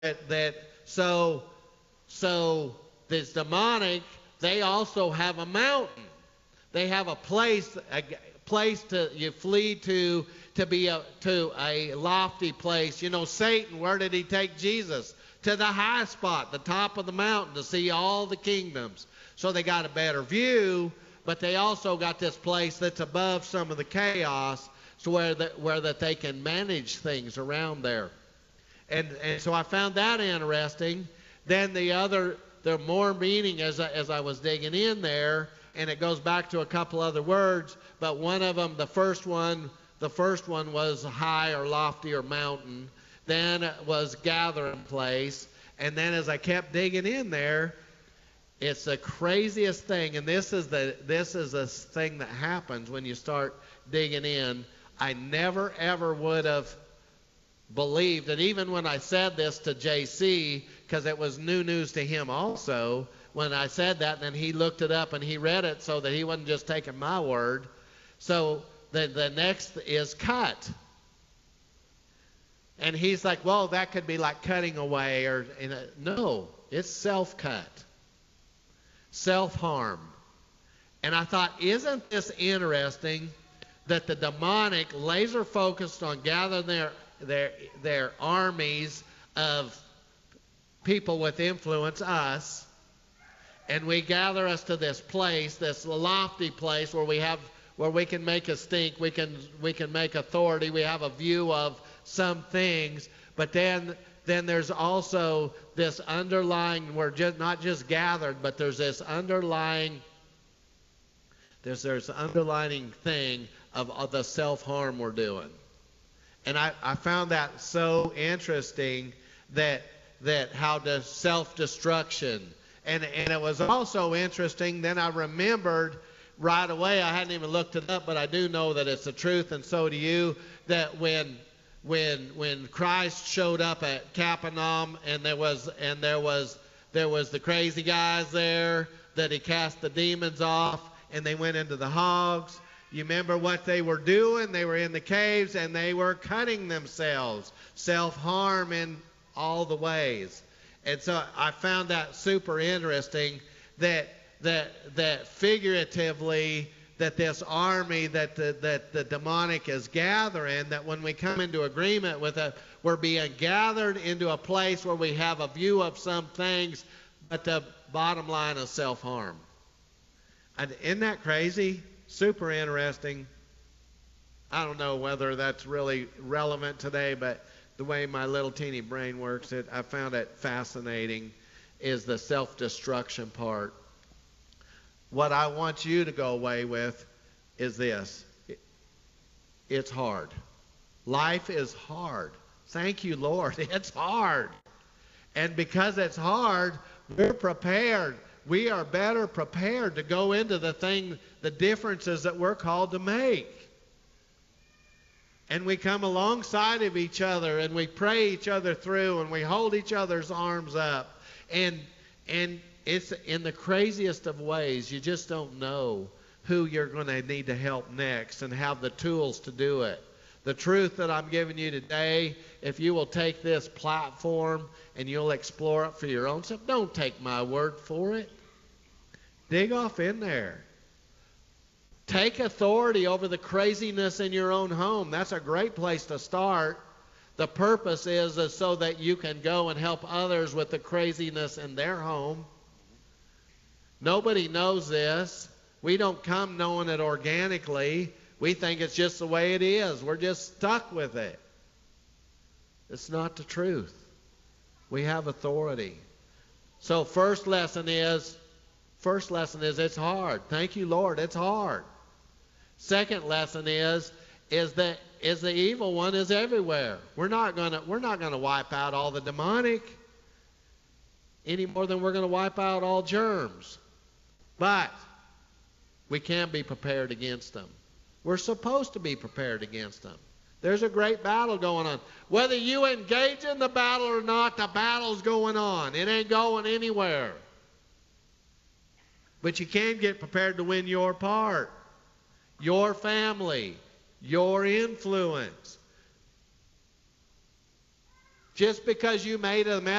So this demonic, they also have a mountain. They have a place to you flee to be to a lofty place. You know, Satan, where did he take Jesus? To the high spot, the top of the mountain, to see all the kingdoms. So they got a better view, but they also got this place that's above some of the chaos, so where that they can manage things around there. And so I found that interesting. Then the more meaning as I was digging in there, and it goes back to a couple other words, but one of them, the first one was high or lofty or mountain. Then it was gathering place. And then as I kept digging in there, it's the craziest thing, and this is a thing that happens when you start digging in. I never ever would have believed, and even when I said this to JC, because it was new news to him also, when I said that, then he looked it up and he read it so that he wasn't just taking my word. So the next is cut. And he's like, well, that could be like cutting away, or no, it's self-cut, self-harm. And I thought, isn't this interesting that the demonic laser focused on gathering their armies of people with influence, us, and we gather us to this place, this lofty place where we can make a stink, we can make authority, we have a view of some things, but then there's also this underlying, we're just not just gathered, but there's this underlying thing of the self-harm we're doing. And I found that so interesting, that how the self-destruction, and it was also interesting. Then I remembered right away, I hadn't even looked it up, but I do know that it's the truth, and so do you, that when Christ showed up at Capernaum, and there was the crazy guys there, that he cast the demons off, and they went into the hogs. You remember what they were doing? They were in the caves and they were cutting themselves, self-harm in all the ways. And so I found that super interesting, that figuratively, that this army that the demonic is gathering, that when we come into agreement with it, we're being gathered into a place where we have a view of some things, but the bottom line is self-harm. And isn't that crazy? Super interesting. I don't know whether that's really relevant today, but the way my little teeny brain works, I found it fascinating, is the self-destruction part. What I want you to go away with is this. It's hard. Life is hard. Thank you, Lord. It's hard. And because it's hard, we're prepared. We are better prepared to go into the differences that we're called to make. And we come alongside of each other, and we pray each other through, and we hold each other's arms up. And it's in the craziest of ways. You just don't know who you're going to need to help next and have the tools to do it. The truth that I'm giving you today, if you will take this platform and you'll explore it for your own self, don't take my word for it. Dig off in there. Take authority over the craziness in your own home. That's a great place to start. The purpose is so that you can go and help others with the craziness in their home. Nobody knows this. We don't come knowing it organically. We think it's just the way it is. We're just stuck with it. It's not the truth. We have authority. So first lesson is it's hard. Thank you, Lord. It's hard. Second lesson is the evil one is everywhere. We're not gonna wipe out all the demonic any more than we're gonna wipe out all germs. But we can be prepared against them. We're supposed to be prepared against them. There's a great battle going on. Whether you engage in the battle or not, the battle's going on. It ain't going anywhere. But you can get prepared to win your part, your family, your influence. Just because you made a